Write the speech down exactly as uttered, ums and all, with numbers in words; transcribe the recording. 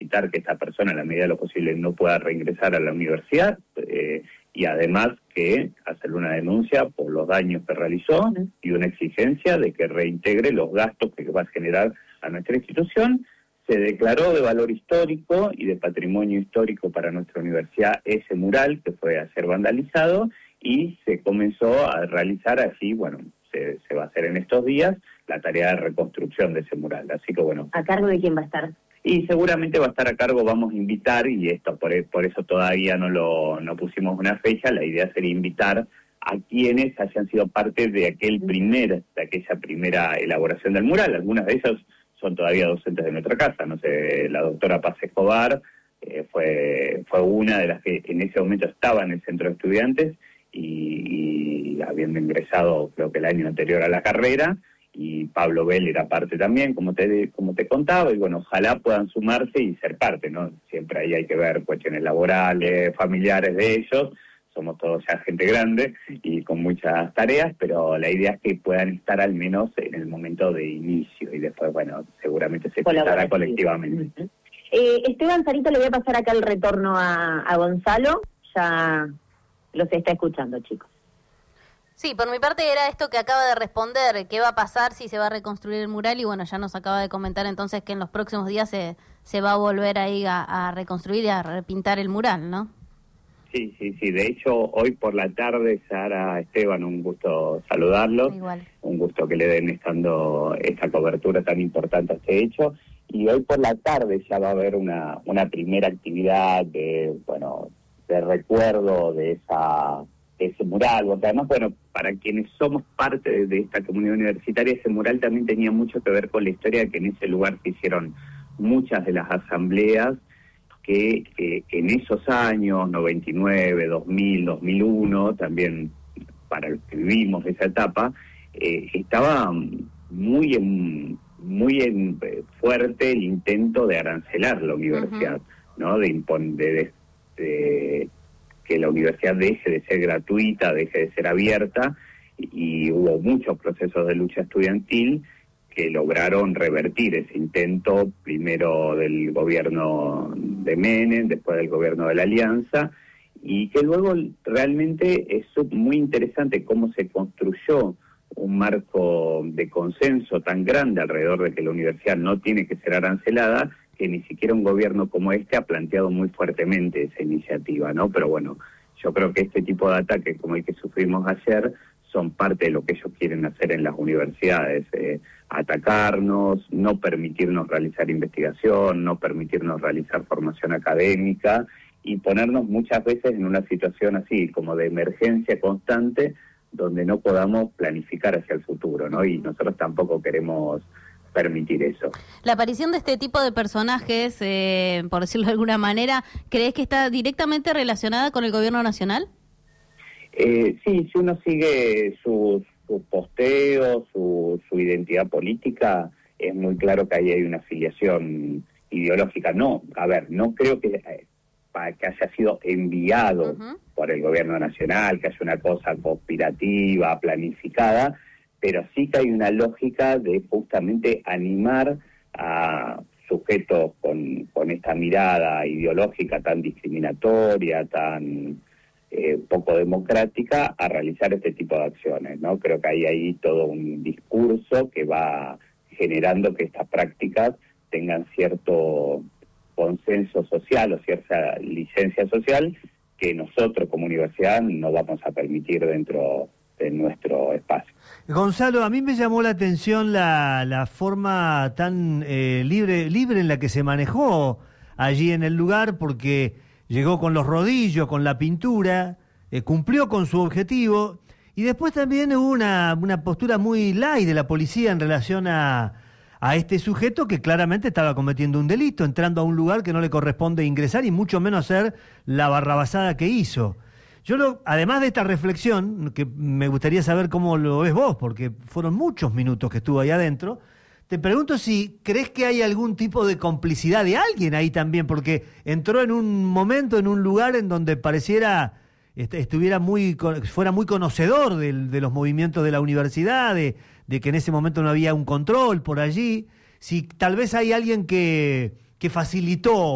solicitar que esta persona, en la medida de lo posible, no pueda reingresar a la universidad, eh, y además que hacerle una denuncia por los daños que realizó y una exigencia de que reintegre los gastos que va a generar a nuestra institución. Se declaró de valor histórico y de patrimonio histórico para nuestra universidad ese mural que fue a ser vandalizado, y se comenzó a realizar así, bueno, se, se va a hacer en estos días la tarea de reconstrucción de ese mural. Así que bueno. ¿A cargo de quién va a estar? Y seguramente va a estar a cargo, vamos a invitar, y esto por, por eso todavía no lo no pusimos una fecha. La idea sería invitar a quienes hayan sido parte de aquel primer, de aquella primera elaboración del mural. Algunas de ellas son todavía docentes de nuestra casa, no sé, la doctora Paz Escobar eh, fue, fue una de las que en ese momento estaba en el centro de estudiantes y, y habiendo ingresado creo que el año anterior a la carrera, y Pablo Bell era parte también, como te como te contaba, y bueno, ojalá puedan sumarse y ser parte, ¿no? Siempre ahí hay que ver cuestiones laborales, familiares de ellos, somos todos ya gente grande y con muchas tareas, pero la idea es que puedan estar al menos en el momento de inicio, y después, bueno, seguramente se estará colectivamente. Uh-huh. eh, Esteban, Sarito, le voy a pasar acá el retorno a, a Gonzalo, ya los está escuchando, chicos. Sí, por mi parte era esto que acaba de responder, qué va a pasar si se va a reconstruir el mural, y bueno, ya nos acaba de comentar entonces que en los próximos días se, se va a volver ahí a, a reconstruir y a repintar el mural, ¿no? Sí, sí, sí, de hecho hoy por la tarde, Sara, Esteban, un gusto saludarlos, Igual. Un gusto que le den estando esta cobertura tan importante a este hecho, y hoy por la tarde ya va a haber una, una primera actividad de, bueno, de recuerdo de esa... ese mural, porque además, bueno, para quienes somos parte de, de esta comunidad universitaria, ese mural también tenía mucho que ver con la historia de que en ese lugar se hicieron muchas de las asambleas que eh, en esos años, noventa y nueve, dos mil, dos mil uno, también para los que vivimos esa etapa, eh, estaba muy en, muy en, eh, fuerte el intento de arancelar la universidad, uh-huh. ¿no? De imponer... De, de, que la universidad deje de ser gratuita, deje de ser abierta, y, y hubo muchos procesos de lucha estudiantil que lograron revertir ese intento, primero del gobierno de Menem, después del gobierno de la Alianza, y que luego realmente es muy interesante cómo se construyó un marco de consenso tan grande alrededor de que la universidad no tiene que ser arancelada, que ni siquiera un gobierno como este ha planteado muy fuertemente esa iniciativa, ¿no? Pero bueno, yo creo que este tipo de ataques como el que sufrimos ayer son parte de lo que ellos quieren hacer en las universidades, eh, atacarnos, no permitirnos realizar investigación, no permitirnos realizar formación académica, y ponernos muchas veces en una situación así, como de emergencia constante, donde no podamos planificar hacia el futuro, ¿no? Y nosotros tampoco queremos permitir eso. La aparición de este tipo de personajes, eh, por decirlo de alguna manera, ¿crees que está directamente relacionada con el gobierno nacional? Eh, sí, si uno sigue sus su posteos, su, su identidad política, es muy claro que ahí hay una afiliación ideológica. No, a ver, no creo que, eh, que haya sido enviado uh-huh. por el gobierno nacional, que haya una cosa conspirativa, planificada, pero sí que hay una lógica de justamente animar a sujetos con, con esta mirada ideológica tan discriminatoria, tan eh, poco democrática, a realizar este tipo de acciones, ¿no? Creo que hay ahí todo un discurso que va generando que estas prácticas tengan cierto consenso social o cierta licencia social que nosotros como universidad no vamos a permitir dentro de nuestro espacio. Gonzalo, a mí me llamó la atención la, la forma tan eh, libre, libre en la que se manejó allí en el lugar, porque llegó con los rodillos, con la pintura, eh, cumplió con su objetivo, y después también hubo una, una postura muy light de la policía en relación a, a este sujeto que claramente estaba cometiendo un delito, entrando a un lugar que no le corresponde ingresar y mucho menos hacer la barrabasada que hizo. Yo, lo, además de esta reflexión, que me gustaría saber cómo lo ves vos, porque fueron muchos minutos que estuvo ahí adentro, te pregunto si crees que hay algún tipo de complicidad de alguien ahí también, porque entró en un momento, en un lugar en donde pareciera estuviera muy, fuera muy conocedor de, de los movimientos de la universidad, de, de que en ese momento no había un control por allí, si tal vez hay alguien que, que facilitó